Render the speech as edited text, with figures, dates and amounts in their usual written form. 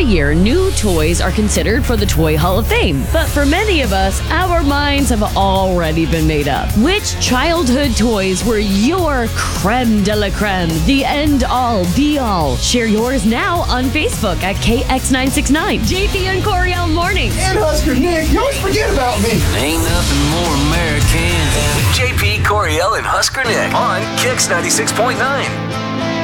year, new toys are considered for the Toy Hall of Fame. But for many of us, our minds have already been made up. Which childhood toys were your creme de la creme, the end-all, be-all? Share yours now on Facebook at KX969. JP and Coriel Mornings. And Husker Nick, you always forget about me. Ain't nothing more American than JP, Coriel, and Husker Nick on Kix 96.9.